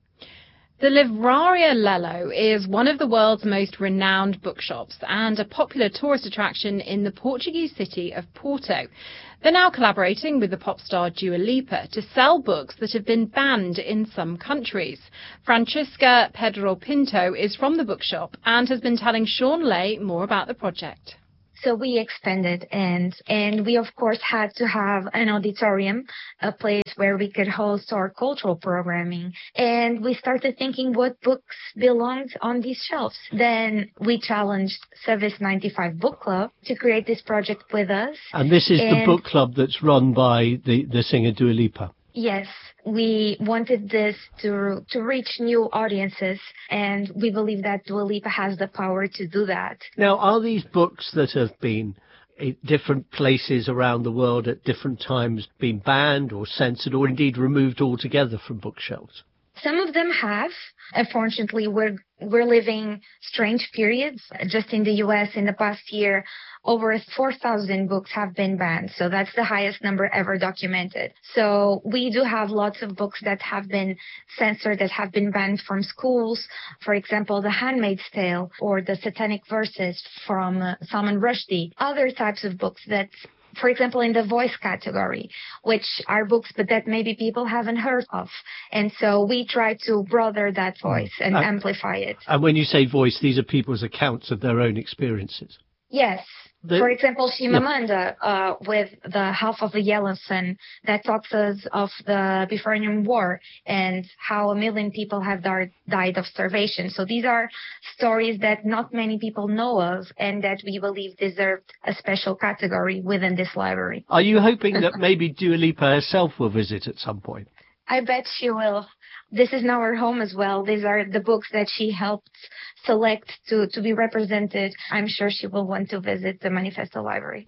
The Livraria Lello is one of the world's most renowned bookshops and a popular tourist attraction in the Portuguese city of Porto. They're now collaborating with the pop star Dua Lipa to sell books that have been banned in some countries. Francisca Pedro Pinto is from the bookshop and has been telling Sean Lay more about the project. So we expanded and and we of course had to have an auditorium, a place where we could host our cultural programming. And we started thinking what books belonged on these shelves. Then we challenged Service ninety-five Book Club to create this project with us. And this is and the book club that's run by the, the singer Dua Lipa. Yes, we wanted this to to reach new audiences, and we believe that Dua Lipa has the power to do that. Now, are these books that have been in different places around the world at different times been banned or censored or indeed removed altogether from bookshelves? Some of them have. Unfortunately, we're we're living strange periods. Just in the U S in the past year, over four thousand books have been banned. So that's the highest number ever documented. So we do have lots of books that have been censored, that have been banned from schools. For example, The Handmaid's Tale or the Satanic Verses from uh, Salman Rushdie. Other types of books that, for example, in the voice category, which are books but that maybe people haven't heard of. And so we try to broaden that voice and uh, amplify it. And when you say voice, these are people's accounts of their own experiences. Yes. The, For example, Chimamanda, yeah. uh, with the Half of a Yellow Sun, that talks us of the Biafran War and how a million people have died, died of starvation. So these are stories that not many people know of and that we believe deserved a special category within this library. Are you hoping that maybe Dua Lipa herself will visit at some point? I bet she will. This is now her home as well. These are the books that she helped select to, to be represented. I'm sure she will want to visit the Manifesto Library.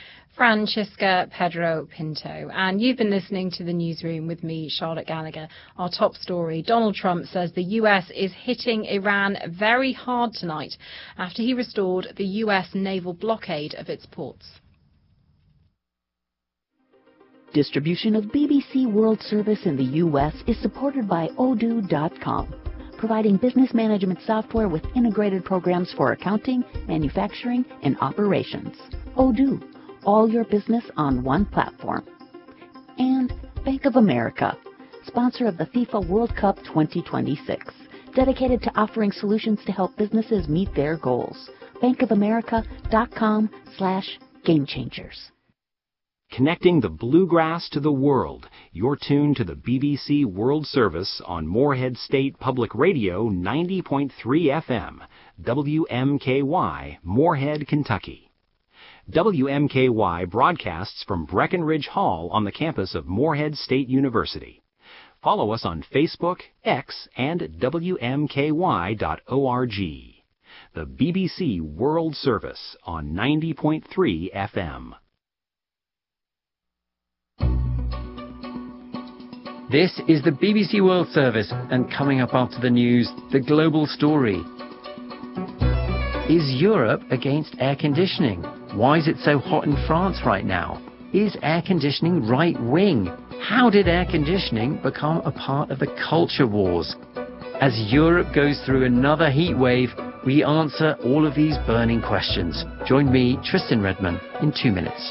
Francisca Pedro Pinto. And you've been listening to The Newsroom with me, Charlotte Gallagher. Our top story, Donald Trump says the U S is hitting Iran very hard tonight after he restored the U S naval blockade of its ports. Distribution of B B C World Service in the U S is supported by Odoo dot com, providing business management software with integrated programs for accounting, manufacturing, and operations. Odoo, all your business on one platform. And Bank of America, sponsor of the FIFA World Cup twenty twenty-six, dedicated to offering solutions to help businesses meet their goals. Bank of America dot com slash game changers. Connecting the bluegrass to the world, you're tuned to the B B C World Service on Morehead State Public Radio ninety point three F M, W M K Y, Morehead, Kentucky. W M K Y broadcasts from Breckenridge Hall on the campus of Morehead State University. Follow us on Facebook, X, and W M K Y dot org. The B B C World Service on ninety point three F M. This is the B B C World Service, and coming up after the news, the global story. Is Europe against air conditioning? Why is it so hot in France right now? Is air conditioning right-wing? How did air conditioning become a part of the culture wars? As Europe goes through another heat wave, we answer all of these burning questions. Join me, Tristan Redman, in two minutes.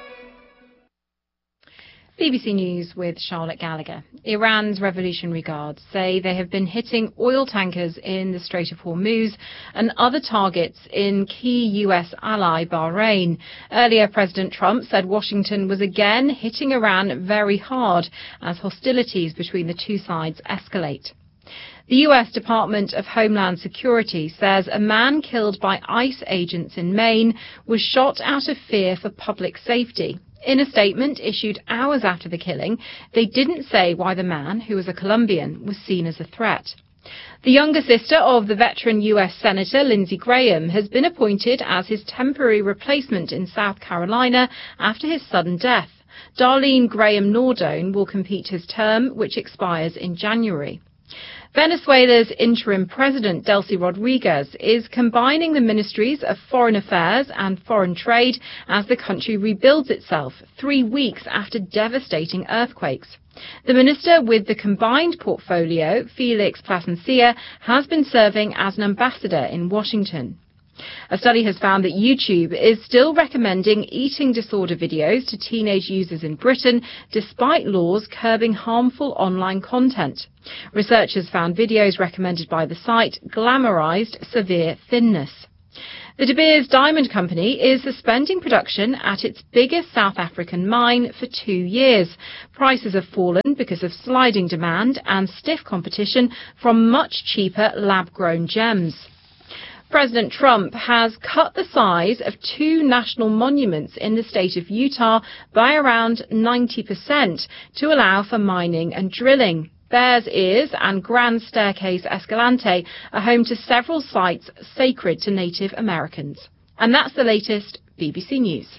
B B C News with Charlotte Gallagher. Iran's Revolutionary Guards say they have been hitting oil tankers in the Strait of Hormuz and other targets in key U S ally Bahrain. Earlier, President Trump said Washington was again hitting Iran very hard as hostilities between the two sides escalate. The U S Department of Homeland Security says a man killed by ICE agents in Maine was shot out of fear for public safety. In a statement issued hours after the killing, they didn't say why the man, who was a Colombian, was seen as a threat. The younger sister of the veteran U S Senator Lindsey Graham has been appointed as his temporary replacement in South Carolina after his sudden death. Darlene Graham Nordone will complete his term, which expires in January. Venezuela's interim president, Delcy Rodriguez, is combining the ministries of Foreign Affairs and Foreign Trade as the country rebuilds itself three weeks after devastating earthquakes. The minister with the combined portfolio, Felix Plasencia, has been serving as an ambassador in Washington. A study has found that YouTube is still recommending eating disorder videos to teenage users in Britain, despite laws curbing harmful online content. Researchers found videos recommended by the site glamorized severe thinness. The De Beers Diamond Company is suspending production at its biggest South African mine for two years. Prices have fallen because of sliding demand and stiff competition from much cheaper lab-grown gems. President Trump has cut the size of two national monuments in the state of Utah by around ninety percent to allow for mining and drilling. Bears Ears and Grand Staircase Escalante are home to several sites sacred to Native Americans. And that's the latest B B C News.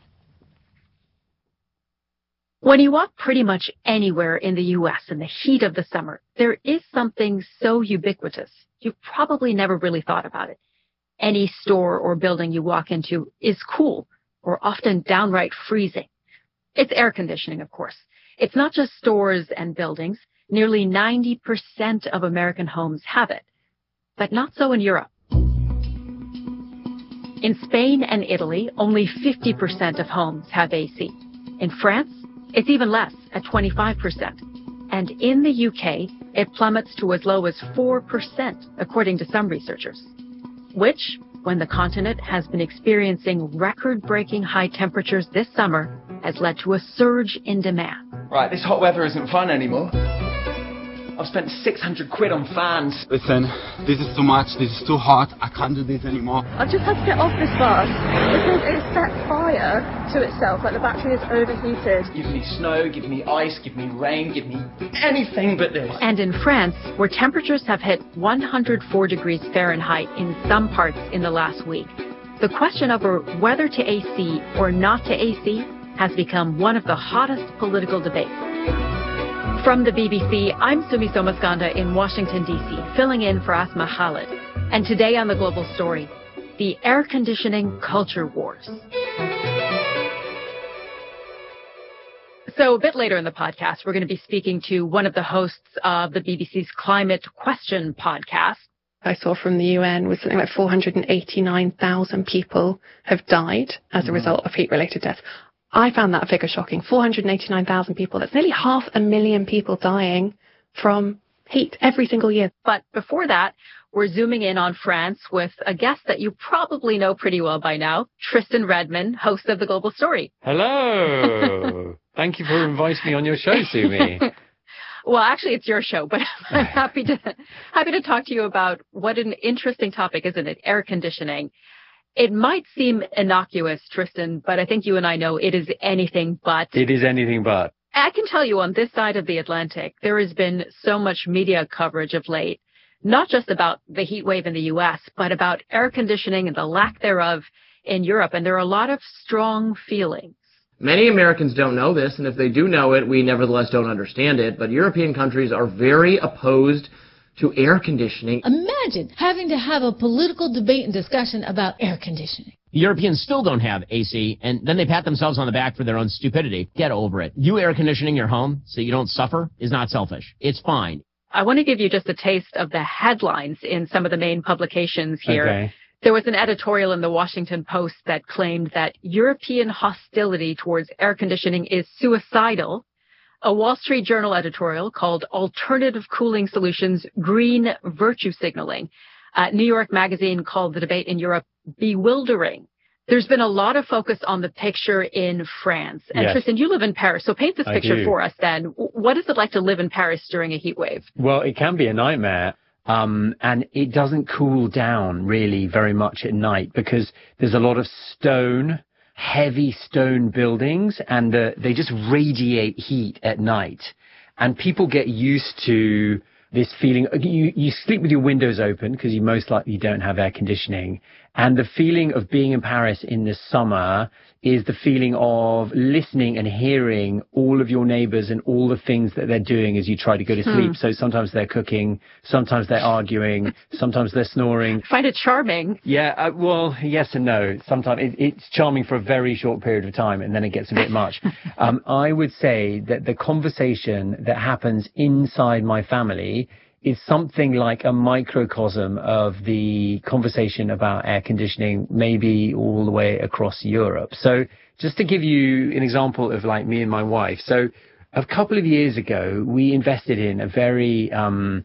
When you walk pretty much anywhere in the U S in the heat of the summer, there is something so ubiquitous. You've probably never really thought about it. Any store or building you walk into is cool or often downright freezing. It's air conditioning, of course. It's not just stores and buildings. Nearly ninety percent of American homes have it. But not so in Europe. In Spain and Italy, only fifty percent of homes have A C. In France, it's even less, at twenty-five percent. And in the U K, it plummets to as low as four percent, according to some researchers. Which, when the continent has been experiencing record-breaking high temperatures this summer, has led to a surge in demand. Right, this hot weather isn't fun anymore. I've spent six hundred quid on fans. Listen, this is too much, this is too hot, I can't do this anymore. I just had to get off this bus because it set fire to itself, like the battery is overheated. Give me snow, give me ice, give me rain, give me anything but this. And in France, where temperatures have hit one hundred four degrees Fahrenheit in some parts in the last week, the question over whether to A C or not to A C has become one of the hottest political debates. From the B B C, I'm Sumi Somaskanda in Washington, D C, filling in for Asma Khalid. And today on The Global Story, the air conditioning culture wars. So a bit later in the podcast, we're going to be speaking to one of the hosts of the B B C's Climate Question podcast. I saw from the U N was something like four hundred eighty-nine thousand people have died as a result of heat-related deaths. I found that figure shocking. four hundred eighty-nine thousand people. That's nearly half a million people dying from heat every single year. But before that, we're zooming in on France with a guest that you probably know pretty well by now, Tristan Redman, host of The Global Story. Hello. Thank you for inviting me on your show, Sumi. Well, actually, it's your show, but I'm happy to happy to talk to you about what an interesting topic, isn't it? Air conditioning. It might seem innocuous, Tristan, but I think you and I know it is anything but. It is anything but. I can tell you on this side of the Atlantic, there has been so much media coverage of late, not just about the heat wave in the U S, but about air conditioning and the lack thereof in Europe. And there are a lot of strong feelings. Many Americans don't know this, and if they do know it, we nevertheless don't understand it. But European countries are very opposed to air conditioning. Imagine having to have a political debate and discussion about air conditioning. Europeans still don't have A C, and then they pat themselves on the back for their own stupidity. Get over it. You air conditioning your home so you don't suffer is not selfish. It's fine. I want to give you just a taste of the headlines in some of the main publications here. Okay. There was an editorial in the Washington Post that claimed that European hostility towards air conditioning is suicidal. A Wall Street Journal editorial called Alternative Cooling Solutions Green Virtue Signaling. Uh, New York Magazine called the debate in Europe bewildering. There's been a lot of focus on the picture in France. And Yes. Tristan, you live in Paris, so paint this I picture do. for us then. What is it like to live in Paris during a heat wave? Well, it can be a nightmare. Um, and it doesn't cool down really very much at night because there's a lot of stone, heavy stone buildings, and uh, they just radiate heat at night. And people get used to this feeling. You, you sleep with your windows open because you most likely don't have air conditioning. And the feeling of being in Paris in the summer is the feeling of listening and hearing all of your neighbors and all the things that they're doing as you try to go to sleep. Hmm. So sometimes they're cooking, sometimes they're arguing, sometimes they're snoring. Find it charming. Yeah, uh, well, yes and no. Sometimes it, it's charming for a very short period of time, and then it gets a bit much. um, I would say that the conversation that happens inside my family is something like a microcosm of the conversation about air conditioning, maybe all the way across Europe. So just to give you an example of like me and my wife. So a couple of years ago, we invested in a very um,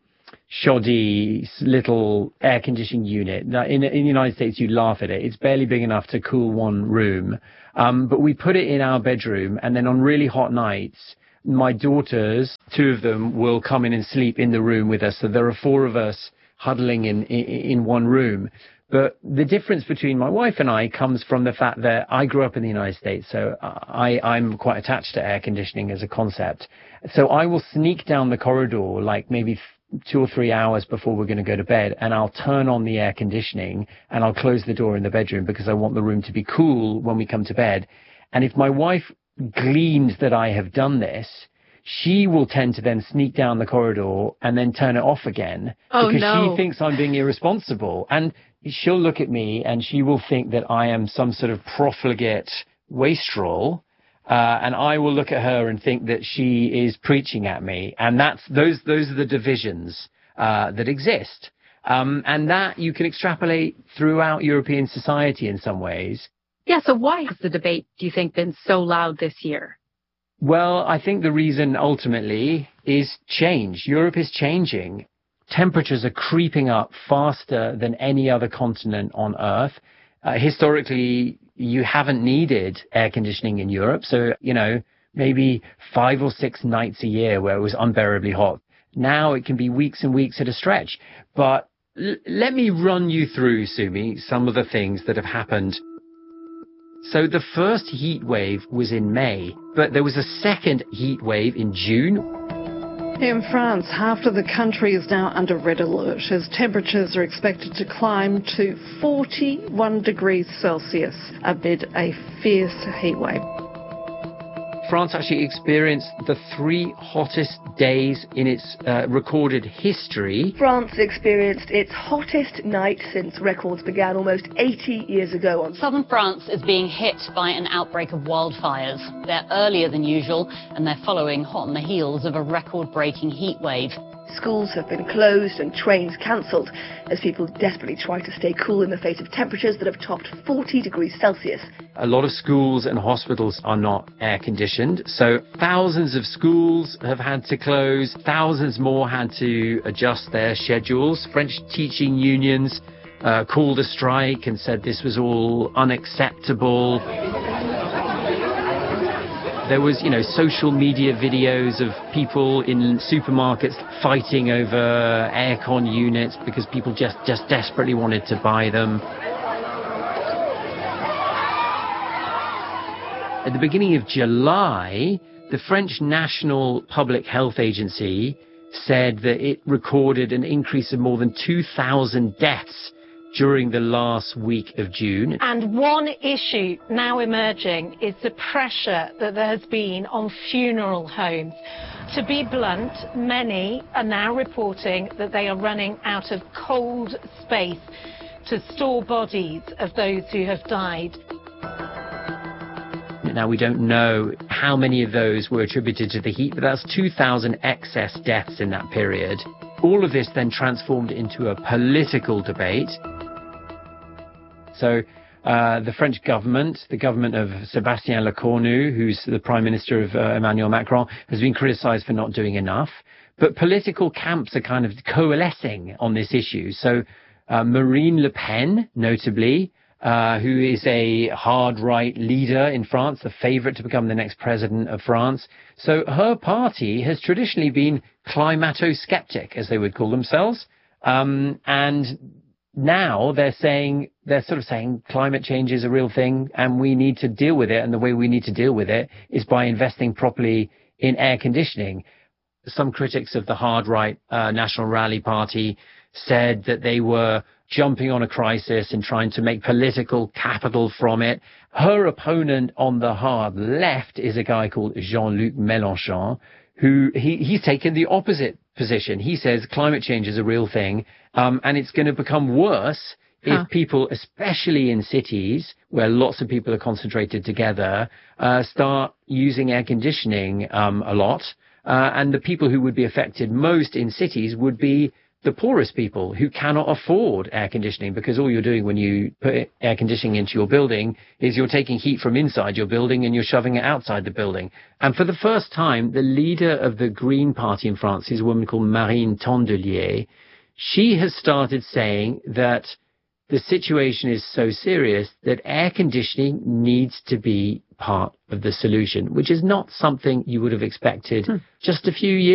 shoddy little air conditioning unit. Now, in, in the United States, you laugh at it. It's barely big enough to cool one room. Um, but we put it in our bedroom, and then on really hot nights, my daughters, two of them, will come in and sleep in the room with us. So there are four of us huddling in, in, in one room. But the difference between my wife and I comes from the fact that I grew up in the United States. So I, I'm quite attached to air conditioning as a concept. So I will sneak down the corridor like maybe two or three hours before we're going to go to bed, and I'll turn on the air conditioning and I'll close the door in the bedroom because I want the room to be cool when we come to bed. And if my wife gleans that I have done this, she will tend to then sneak down the corridor and then turn it off again oh, because no. she thinks I'm being irresponsible. And she'll look at me and she will think that I am some sort of profligate wastrel. Uh, and I will look at her and think that she is preaching at me. And that's those those are the divisions uh, that exist. Um, and that you can extrapolate throughout European society in some ways. Yeah, so why has the debate, do you think, been so loud this year? Well, I think the reason ultimately is change. Europe is changing. Temperatures are creeping up faster than any other continent on Earth. Uh, historically, you haven't needed air conditioning in Europe. So, you know, maybe five or six nights a year where it was unbearably hot. Now it can be weeks and weeks at a stretch. But l- let me run you through, Sumi, some of the things that have happened. So the first heat wave was in May, but there was a second heat wave in June. In France, half of the country is now under red alert as temperatures are expected to climb to forty-one degrees Celsius amid a fierce heat wave. France actually experienced the three hottest days in its uh, recorded history. France experienced its hottest night since records began almost eighty years ago. Southern France is being hit by an outbreak of wildfires. They're earlier than usual, and they're following hot on the heels of a record-breaking heat wave. Schools have been closed and trains cancelled as people desperately try to stay cool in the face of temperatures that have topped forty degrees Celsius. A lot of schools and hospitals are not air conditioned, so thousands of schools have had to close, thousands more had to adjust their schedules. French teaching unions uh, called a strike and said this was all unacceptable. There was, you know, social media videos of people in supermarkets fighting over aircon units because people just, just desperately wanted to buy them. At the beginning of July, the French National Public Health Agency said that it recorded an increase of more than two thousand deaths during the last week of June. And one issue now emerging is the pressure that there has been on funeral homes. To be blunt, many are now reporting that they are running out of cold space to store bodies of those who have died. Now, we don't know how many of those were attributed to the heat, but that's two thousand excess deaths in that period. All of this then transformed into a political debate. So uh, the French government, the government of Sébastien Lecornu, who's the Prime Minister of uh, Emmanuel Macron, has been criticized for not doing enough. But political camps are kind of coalescing on this issue. So uh, Marine Le Pen, notably, uh, who is a hard-right leader in France, the favorite to become the next president of France. So her party has traditionally been climato-skeptic, as they would call themselves. Um, and now they're saying, they're sort of saying climate change is a real thing and we need to deal with it. And the way we need to deal with it is by investing properly in air conditioning. Some critics of the hard right uh, National Rally Party said that they were jumping on a crisis and trying to make political capital from it. Her opponent on the hard left is a guy called Jean-Luc Mélenchon, who he, he's taken the opposite position. He says climate change is a real thing, um, and it's going to become worse Huh. if people, especially in cities where lots of people are concentrated together, uh, start using air conditioning um, a lot. Uh, and the people who would be affected most in cities would be the poorest people who cannot afford air conditioning, because all you're doing when you put air conditioning into your building is you're taking heat from inside your building and you're shoving it outside the building. And for the first time, the leader of the Green Party in France is a woman called Marine Tondelier. She has started saying that the situation is so serious that air conditioning needs to be part of the solution, which is not something you would have expected hmm. just a few years